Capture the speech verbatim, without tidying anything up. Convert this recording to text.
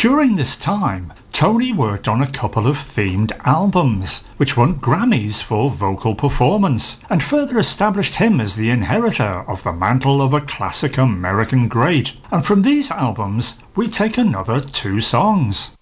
During this time, Tony worked on a couple of themed albums, which won Grammys for vocal performance, and further established him as the inheritor of the mantle of a classic American great. And from these albums, we take another two songs.